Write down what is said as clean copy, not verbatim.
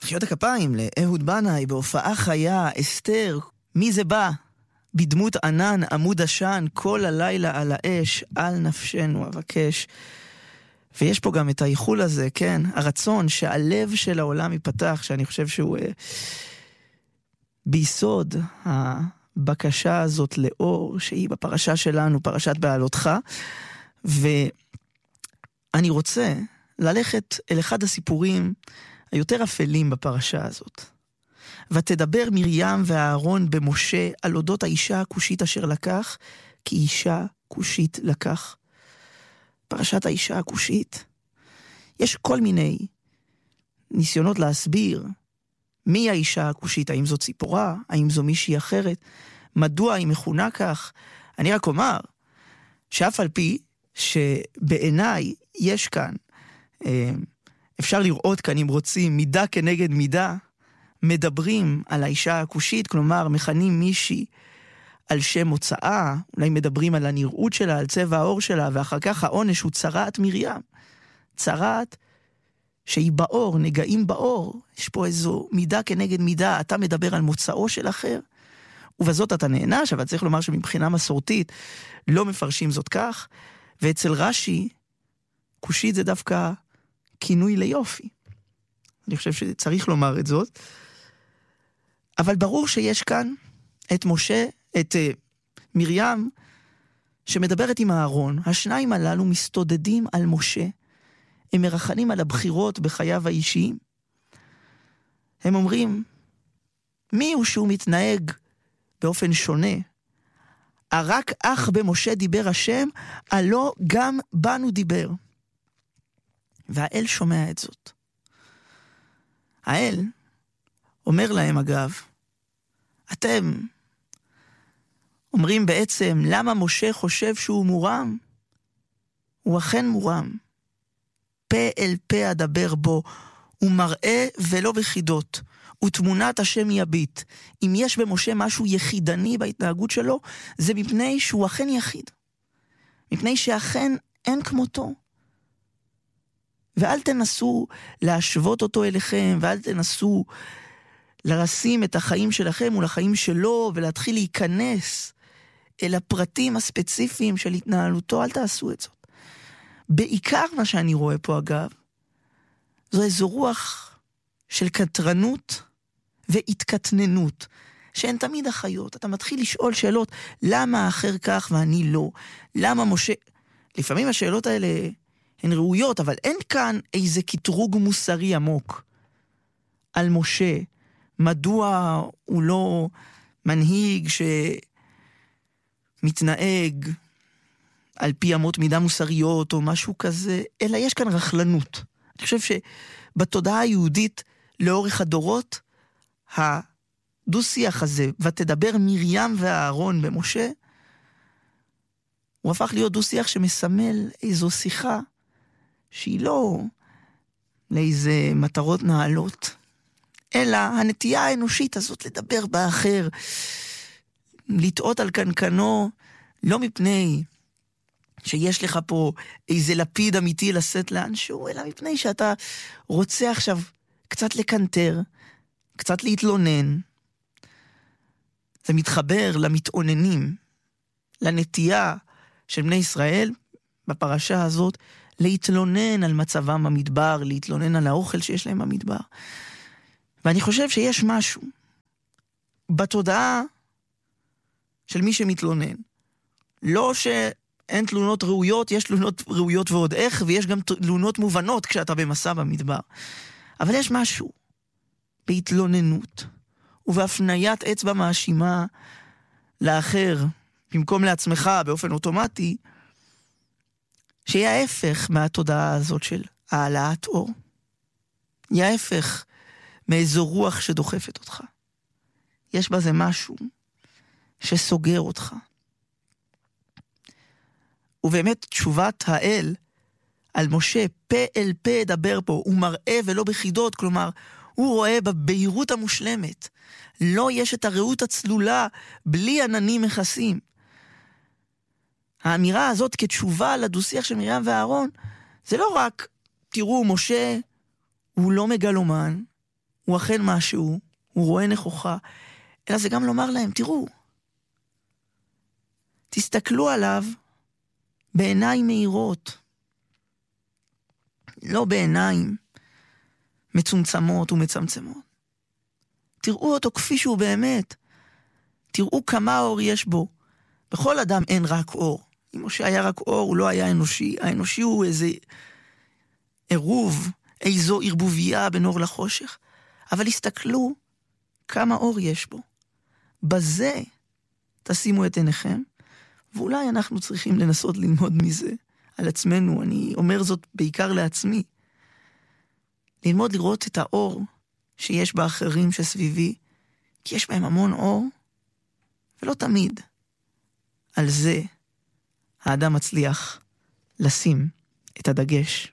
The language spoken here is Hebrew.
מחיאות הכפיים לאהוד בנאי בהופעה חיה, אסתר, מי זה בא? בדמות ענן, עמוד עשן, כל הלילה על האש, על נפשנו אבקש. ויש פה גם את האיחול הזה, כן? הרצון שהלב של העולם ייפתח, שאני חושב שהוא ביסוד הבקשה הזאת לאור, שהיא בפרשה שלנו, פרשת בעלותך. ואני רוצה ללכת אל אחד הסיפורים היותר אפלים בפרשה הזאת. ותדבר מרים ואהרון במשה על אודות האישה הכושית אשר לקח, כי אישה כושית לקח. פרשת האישה הכושית. יש כל מיני ניסיונות להסביר מי האישה הכושית, האם זו ציפורה, האם זו מישהי אחרת, מדוע היא מכונה כך. אני רק אומר שאף על פי שבעיניי יש כאן, אפשר לראות כאן אם רוצים, מידה כנגד מידה, מדברים על האישה הכושית, כלומר מכנים מישהי על שם מוצאה, אולי מדברים על הנראות שלה, על צבע העור שלה, ואחר כך העונש הוא צרעת מרים. צרעת שהיא באור, נגעים באור. יש פה איזו מידה כנגד מידה, אתה מדבר על מוצאו של אחר, ובזאת אתה נענש, אבל צריך לומר שמבחינה מסורתית לא מפרשים זאת כך, ואצל רש"י, כושית זה דווקא כינוי ליופי. אני חושב שצריך לומר את זאת. אבל ברור שיש כאן את משה, את מרים, שמדברת עם אהרון. השניים הללו מסתודדים על משה. הם מרחנים על הבחירות בחייו האישיים. הם אומרים, מי הוא שהוא מתנהג באופן שונה? רק אך במשה דיבר השם, הלא גם בנו דיבר. והאל שומע את זאת. האל אומר להם אגב, אתם אומרים בעצם למה משה חושב שהוא מורם? הוא אכן מורם. פה אל פה אדבר בו, הוא מראה ולא בחידות, ותמונת השם יביט. אם יש במשה משהו יחידני בהתנהגות שלו, זה מפני שהוא אכן יחיד. מפני שאכן אין כמותו. ואל תנסו להשוות אותו אליכם, ואל תנסו לרשים את החיים שלכם ולחיים שלו, ולהתחיל להיכנס אל הפרטים הספציפיים של התנהלותו. אל תעשו את זאת. בעיקר מה שאני רואה פה אגב, זו איזו רוח של קטרנות והתקטננות, שהן תמיד החיות. אתה מתחיל לשאול שאלות, למה האחר כך ואני לא? למה משה? לפעמים השאלות האלה הן ראויות, אבל אין כאן איזה קטרוג מוסרי עמוק על משה. מדוע הוא לא מנהיג שמתנהג על פי אמות מידה מוסריות או משהו כזה, אלא יש כאן רחלנות. אני חושב שבתודעה היהודית לאורך הדורות, הדו-שיח הזה, ותדבר מרים ואהרון במשה, הוא הפך להיות דו-שיח שמסמל איזו שיחה שהיא לא לאיזה מטרות נעלות, אלא הנטייה האנושית הזאת לדבר באחר, לטעות על קנקנו, לא מפני שיש לך פה איזה לפיד אמיתי לשאת לאנשהו, אלא מפני שאתה רוצה עכשיו קצת לקנטר, קצת להתלונן. זה מתחבר למתאוננים, לנטייה של בני ישראל בפרשה הזאת, להתלונן על מצבם במדבר, להתלונן על האוכל שיש להם במדבר. ואני חושב שיש משהו בתודעה של מי שמתלונן. לא שאין תלונות ראויות, יש תלונות ראויות ועוד איך, ויש גם תלונות מובנות כשאתה במסע במדבר. אבל יש משהו בהתלוננות ובהפניית אצבע מאשימה לאחר, במקום לעצמך באופן אוטומטי, שיהיה ההפך מהתודעה הזאת של העלאת אור. יהיה ההפך מאיזו רוח שדוחפת אותך. יש בזה משהו שסוגר אותך. ובאמת תשובת האל על משה, פה אל פה דבר פה, הוא מראה ולא בחידות, כלומר, הוא רואה בבהירות המושלמת. לא יש את הראות הצלולה בלי עננים מכסים. האמירה הזאת כתשובה לדו-שיח של מרים ואהרון, זה לא רק, תראו, משה הוא לא מגלומן, הוא הוא אכן משהו, הוא רואה נכוחה, אלא זה גם לומר להם, תראו, תסתכלו עליו בעיניים מהירות, לא בעיניים מצומצמות ומצמצמות. תראו אותו כפי שהוא באמת. תראו כמה אור יש בו. בכל אדם אין רק אור. אם משה היה רק אור, הוא לא היה אנושי. האנושי הוא איזה עירוב, איזו ערבוביה בין אור לחושך. אבל הסתכלו כמה אור יש בו. בזה תשימו את עיניכם, ואולי אנחנו צריכים לנסות ללמוד מזה על עצמנו. אני אומר זאת בעיקר לעצמי. ללמוד לראות את האור שיש באחרים שסביבי, כי יש בהם המון אור, ולא תמיד. על זה האדם מצליח לשים את הדגש.